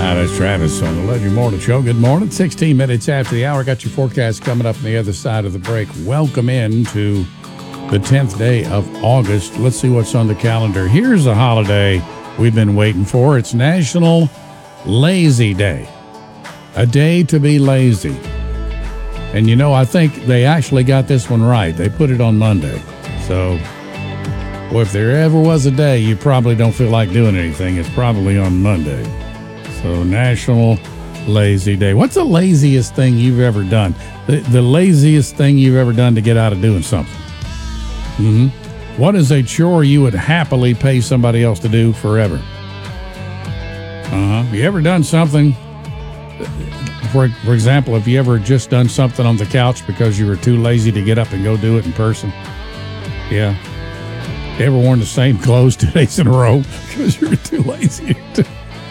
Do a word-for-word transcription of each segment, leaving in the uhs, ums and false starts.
Hi, that's Travis on the Legend Morning Show. Good morning. sixteen minutes after the hour. Got your forecast coming up on the other side of the break. Welcome in to the tenth day of August. Let's see what's on the calendar. Here's a holiday we've been waiting for. It's National Lazy Day. A day to be lazy. And you know, I think they actually got this one right. They put it on Monday. So, well, if there ever was a day you probably don't feel like doing anything, it's probably on Monday. So, National Lazy Day. What's the laziest thing you've ever done? The, the laziest thing you've ever done to get out of doing something? Mm-hmm. What is a chore you would happily pay somebody else to do forever? Uh-huh. Have you ever done something, for, for example, have you ever just done something on the couch because you were too lazy to get up and go do it in person? Yeah. You ever worn the same clothes two days in a row because you were too lazy to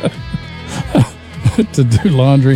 to do laundry?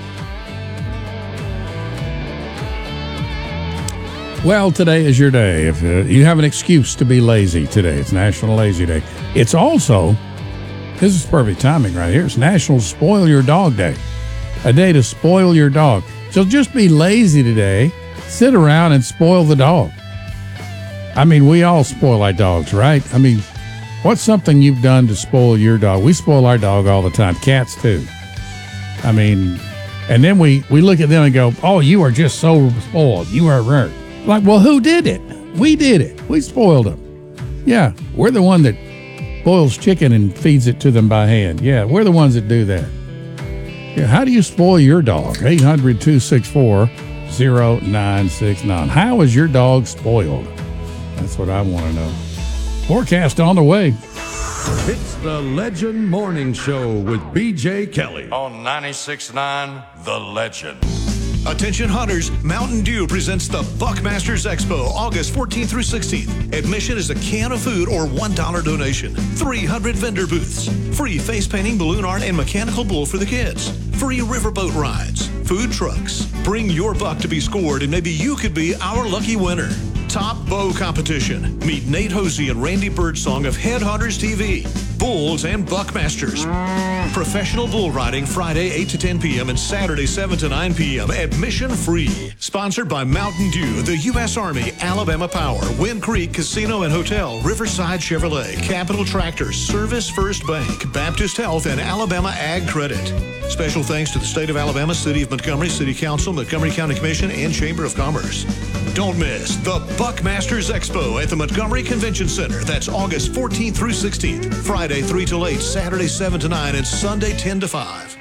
Well, today is your day. If uh, you have an excuse to be lazy today, it's National Lazy Day. It's also, this is perfect timing right here, it's National Spoil Your Dog Day. A day to spoil your dog. So just be lazy today. Sit around and spoil the dog. I mean, we all spoil our dogs, right? I mean, what's something you've done to spoil your dog? We spoil our dog all the time. Cats, too. I mean, and then we, we look at them and go, oh, you are just so spoiled. You are right. Like, well, who did it? We did it. We spoiled them. Yeah, we're the one that boils chicken and feeds it to them by hand. Yeah, we're the ones that do that. Yeah, how do you spoil your dog? eight hundred, two six four, zero nine six nine. How is your dog spoiled? That's what I want to know. Forecast on the way. It's the Legend Morning Show with B J Kelly on ninety-six point nine The Legend. Attention hunters, Mountain Dew presents the Buckmasters Expo, August fourteenth through sixteenth. Admission is a can of food or one dollar donation. three hundred vendor booths. Free face painting, balloon art, and mechanical bull for the kids. Free riverboat rides. Food trucks. Bring your buck to be scored and maybe you could be our lucky winner. Top bow competition. Meet Nate Hosey and Randy Birdsong of Headhunters T V. Bulls and Buckmasters. Professional bull riding Friday eight to ten p.m. and Saturday seven to nine p.m. Admission free. Sponsored by Mountain Dew, the U S Army, Alabama Power, Wind Creek Casino and Hotel, Riverside Chevrolet, Capital Tractors, Service First Bank, Baptist Health, and Alabama Ag Credit. Special thanks to the State of Alabama, City of Montgomery, City Council, Montgomery County Commission, and Chamber of Commerce. Don't miss the Buckmasters Expo at the Montgomery Convention Center. That's August fourteenth through sixteenth. Friday three to eight, Saturday seven to nine, and Sunday ten to five.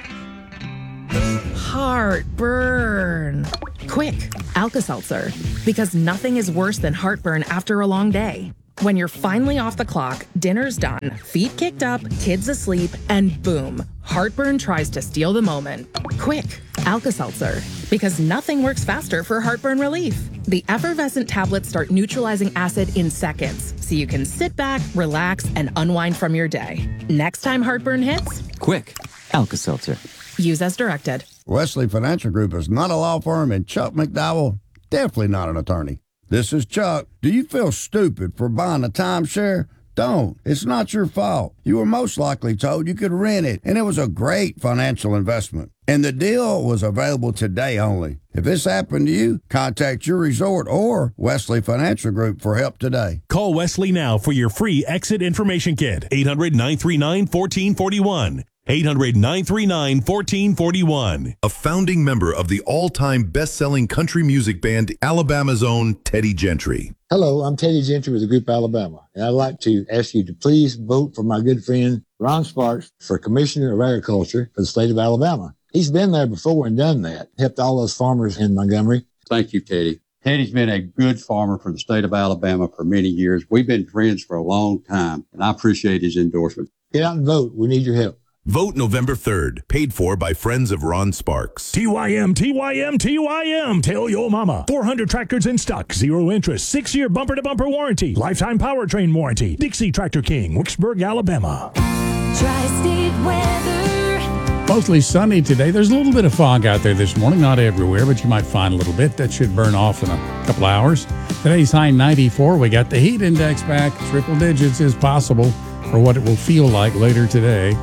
Heartburn. Quick, Alka-Seltzer. Because nothing is worse than heartburn after a long day. When you're finally off the clock, dinner's done, feet kicked up, kids asleep, and boom, heartburn tries to steal the moment. Quick, Alka-Seltzer. Because nothing works faster for heartburn relief. The effervescent tablets start neutralizing acid in seconds, so you can sit back, relax, and unwind from your day. Next time heartburn hits, quick, Alka-Seltzer. Use as directed. Wesley Financial Group is not a law firm, and Chuck McDowell, definitely not an attorney. This is Chuck. Do you feel stupid for buying a timeshare? Don't. It's not your fault. You were most likely told you could rent it, and it was a great financial investment. And the deal was available today only. If this happened to you, contact your resort or Wesley Financial Group for help today. Call Wesley now for your free exit information kit. eight hundred, nine three nine, one four four one. eight hundred, nine three nine, one four four one. A founding member of the all-time best-selling country music band Alabama's own Teddy Gentry. Hello, I'm Teddy Gentry with the Group Alabama, and I'd like to ask you to please vote for my good friend Ron Sparks for Commissioner of Agriculture for the state of Alabama. He's been there before and done that, helped all those farmers in Montgomery. Thank you, Teddy. Teddy's been a good farmer for the state of Alabama for many years. We've been friends for a long time, and I appreciate his endorsement. Get out and vote. We need your help. Vote November third. Paid for by friends of Ron Sparks. T Y M, T Y M, T Y M. Tell your mama. four hundred tractors in stock. Zero interest. Six-year bumper-to-bumper warranty. Lifetime powertrain warranty. Dixie Tractor King, Wicksburg, Alabama. Tri-State weather. Mostly sunny today. There's a little bit of fog out there this morning. Not everywhere, but you might find a little bit. That should burn off in a couple hours. Today's high ninety-four. We got the heat index back. Triple digits is possible for what it will feel like later today.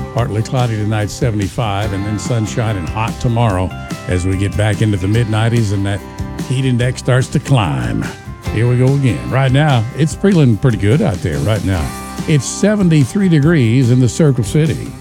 Partly cloudy tonight, seventy-five, and then sunshine and hot tomorrow as we get back into the mid nineties and that heat index starts to climb. Here we go again. Right now, it's feeling pretty good out there right now. It's seventy-three degrees in the Circle City.